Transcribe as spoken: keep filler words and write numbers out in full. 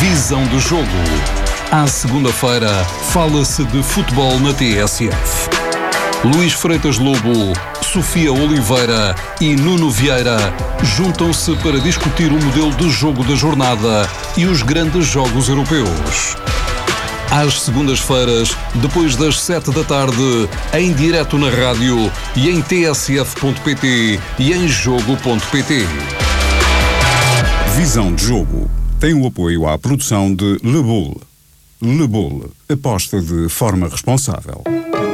Visão do jogo. À segunda-feira, fala-se de futebol na T S F. Luís Freitas Lobo, Sofia Oliveira e Nuno Vieira juntam-se para discutir o modelo de jogo da jornada e os grandes jogos europeus. Às segundas-feiras, depois das sete da tarde, em direto na rádio e em t s f ponto p t e em jogo ponto p t. Visão de jogo tem o apoio à produção de Le Bull. Le Bull, aposta de forma responsável.